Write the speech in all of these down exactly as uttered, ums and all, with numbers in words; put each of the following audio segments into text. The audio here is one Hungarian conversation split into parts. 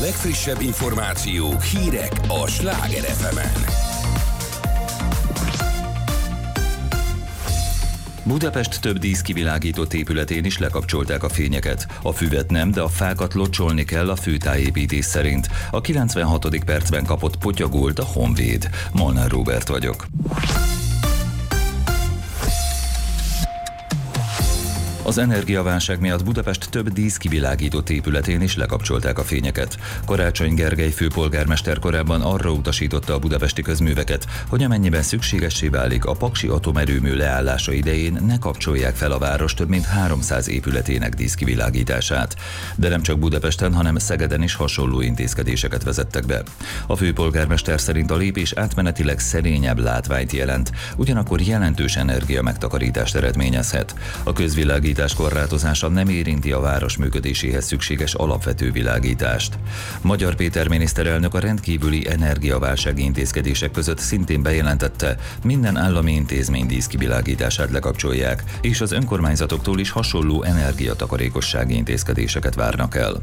legfrissebb információk, hírek a Sláger ef emen. Budapest több díszkivilágított épületén is lekapcsolták a fényeket. A füvet nem, de a fákat locsolni kell a főtájépítés szerint. A kilencvenhatodik percben kapott potyagolt a Honvéd. Molnár Róbert vagyok. Az energiaválság miatt Budapest több díszkivilágított épületén is lekapcsolták a fényeket. Karácsony Gergely főpolgármester korábban arra utasította a budapesti közműveket, hogy amennyiben szükségessé válik a paksi atomerőmű leállása idején, ne kapcsolják fel a város több mint háromszáz épületének díszkivilágítását. De nem csak Budapesten, hanem Szegeden is hasonló intézkedéseket vezettek be. A főpolgármester szerint a lépés átmenetileg szerényebb látványt jelent, ugyanakkor jelentős energia megtakarítást eredményezhet. A közvilágítás korlátozása nem érinti a város működéséhez szükséges alapvető világítást. Magyar Péter miniszterelnök a rendkívüli energiaválsági intézkedések között szintén bejelentette, minden állami intézmény díszkivilágítását lekapcsolják, és az önkormányzatoktól is hasonló energiatakarékossági intézkedéseket várnak el.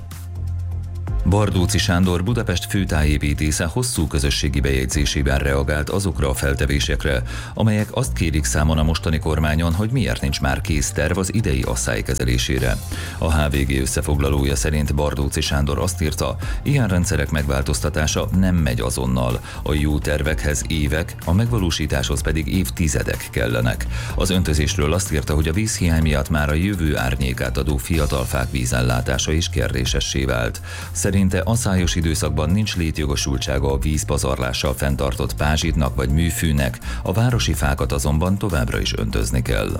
Bardóczy Sándor, Budapest főtájépítésze hosszú közösségi bejegyzésében reagált azokra a feltevésekre, amelyek azt kérik számon a mostani kormányon, hogy miért nincs már kész terv az idei asszály kezelésére. A há vé gé összefoglalója szerint Bardóczy Sándor azt írta, ilyen rendszerek megváltoztatása nem megy azonnal. A jó tervekhez évek, a megvalósításhoz pedig évtizedek kellenek. Az öntözésről azt írta, hogy a vízhiány miatt már a jövő árnyékát adó fiatal fák vízellátása is kérdésessé vált. Szerinte asszályos időszakban nincs létjogosultsága a vízpazarlással fenntartott pázsitnak vagy műfűnek, a városi fákat azonban továbbra is öntözni kell.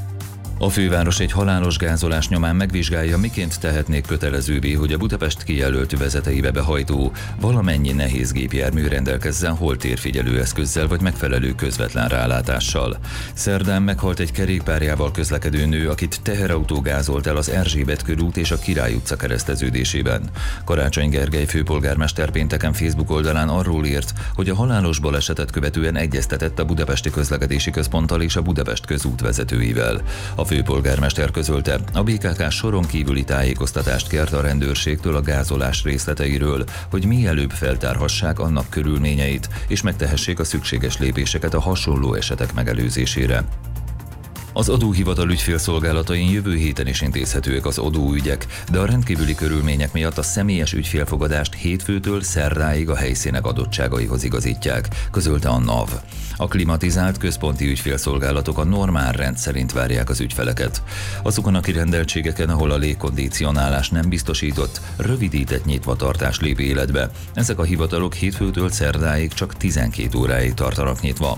A főváros egy halálos gázolás nyomán megvizsgálja, miként tehetnék kötelezővé, hogy a Budapest kijelölt vezeteibe behajtó valamennyi nehéz gépjármű rendelkezzen holtérfigyelő eszközzel vagy megfelelő közvetlen rálátással. Szerdán meghalt egy kerékpárjával közlekedő nő, akit teherautó gázolt el az Erzsébet körút és a Király utca kereszteződésében. Karácsony Gergely főpolgármester pénteken Facebook oldalán arról írt, hogy a halálos balesetet követően egyeztetett a Budapesti Közlekedési Központtal és a Budapest közút vezetőivel. A főpolgármester közölte, a bé ká ká soron kívüli tájékoztatást kért a rendőrségtől a gázolás részleteiről, hogy mielőbb feltárhassák annak körülményeit, és megtehessék a szükséges lépéseket a hasonló esetek megelőzésére. Az adóhivatal ügyfélszolgálatain jövő héten is intézhetőek az adóügyek, de a rendkívüli körülmények miatt a személyes ügyfélfogadást hétfőtől szerdáig a helyszínek adottságaihoz igazítják, közölte a NAV. A klimatizált központi ügyfélszolgálatok a normál rend szerint várják az ügyfeleket. Azokon a kirendeltségeken, ahol a légkondicionálás nem biztosított, rövidített nyitvatartás lép életbe. Ezek a hivatalok hétfőtől szerdáig csak tizenkét óráig tartanak nyitva.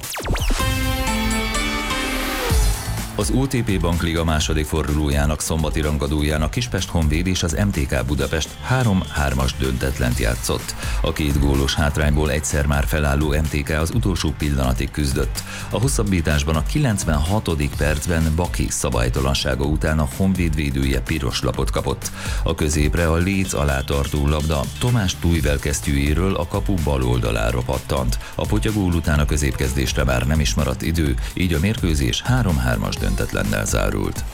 Az o té pé Bankliga második fordulójának szombati rangadóján a Kispest Honvéd és az em té ká Budapest három-hármas döntetlent játszott. A két gólos hátrányból egyszer már felálló em té ká az utolsó pillanatig küzdött. A hosszabbításban a kilencvenhatodik percben Baki szabálytalansága után a Honvéd védője piros lapot kapott. A középre a léc alá tartó labda Tomás Tújvel kesztyűjéről a kapu bal oldalára pattant. A potyagól után a középkezdésre már nem is maradt idő, így a mérkőzés három-hármas döntetlennel zárult.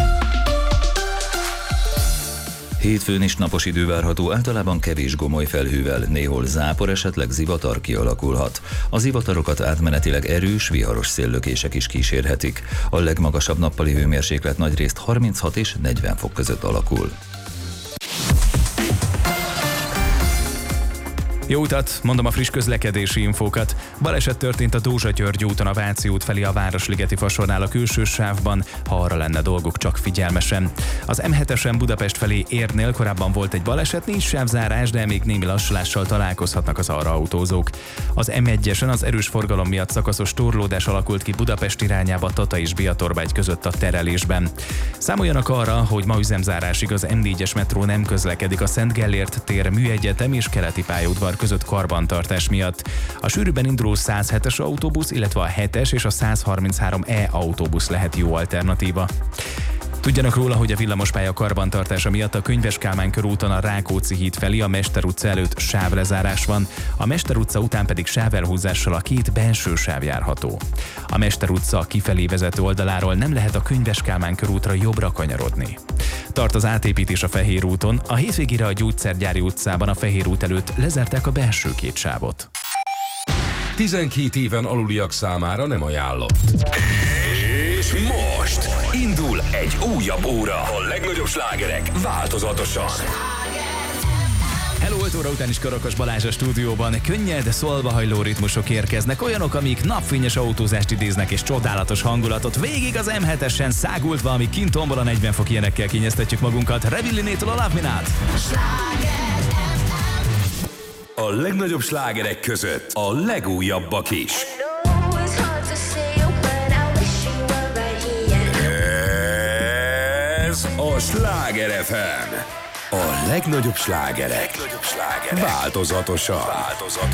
Hétfőn is napos idő várható, általában kevés gomoly felhővel, néhol zápor, esetleg zivatar kialakulhat. A zivatarokat átmenetileg erős, viharos széllökések is kísérhetik. A legmagasabb nappali hőmérséklet nagyrészt harminchat és negyven fok között alakul. Jó utat, mondom a friss közlekedési infókat. Baleset történt a Dózsa-György úton a Váci út felé a Városligeti Fasornál a külső sávban, ha arra lenne dolguk, csak figyelmesen. Az em hetesen Budapest felé érnél korábban volt egy baleset, nincs sávzárás, de még némi lassulással találkozhatnak az arra autózók. Az em egyesen az erős forgalom miatt szakaszos torlódás alakult ki Budapest irányába Tata és Biatorbágy között a terelésben. Számoljanak arra, hogy ma üzemzárásig az em négyes metró nem közlekedik a Szent Gellért tér, Műegyetem és Keleti pályaudvar között karbantartás miatt. A sűrűbben induló száz hetes autóbusz, illetve a hetes és a száz harminchárom E autóbusz lehet jó alternatíva. Tudjanak róla, hogy a villamospálya karbantartása miatt a Könyves Kálmán körúton a Rákóczi híd felé a Mester utca előtt sávlezárás van, a Mester utca után pedig sávelhúzással a két belső sáv járható. A Mester utca kifelé vezető oldaláról nem lehet a Könyves Kálmán körútra jobbra kanyarodni. Tart az átépítés a Fehér úton, a hétvégére a Gyógyszergyári utcában a Fehér út előtt lezárták a belső két sávot. tizenkét éven aluliak számára nem ajánlott. És most indul egy újabb óra. A legnagyobb slágerek változatosan. Hello, öt óra után is Karakas Balázs a stúdióban. Könnyed, szolvahajló ritmusok érkeznek, olyanok, amik napfényes autózást idéznek és csodálatos hangulatot. Végig az em hetesen szágultva, amíg kint tombol a negyven fok, ilyenekkel kényeztetjük magunkat. Revillinétől a Love Me Not. A legnagyobb slágerek között a legújabbak is. Ez a Sláger ef em. A legnagyobb slágerek. Változatosan. Változatosan.